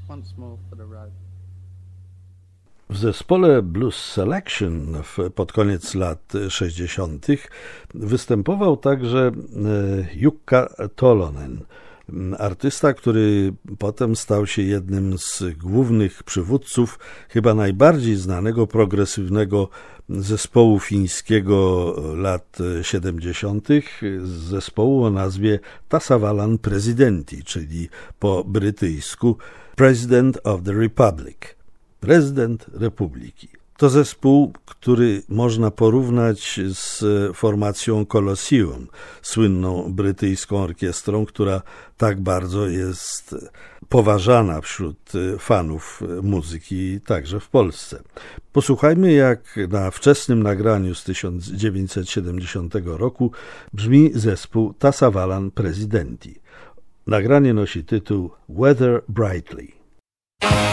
once more for the road. W zespole Blues Selection pod koniec lat 60. występował także Jukka Tolonen, artysta, który potem stał się jednym z głównych przywódców chyba najbardziej znanego progresywnego zespołu fińskiego lat 70., zespołu o nazwie Tasavallan Presidentti, czyli po brytyjsku President of the Republic. Prezydent Republiki. To zespół, który można porównać z formacją Colosseum, słynną brytyjską orkiestrą, która tak bardzo jest poważana wśród fanów muzyki, także w Polsce. Posłuchajmy, jak na wczesnym nagraniu z 1970 roku brzmi zespół Tasavallan Presidentti. Nagranie nosi tytuł Weather Brightly.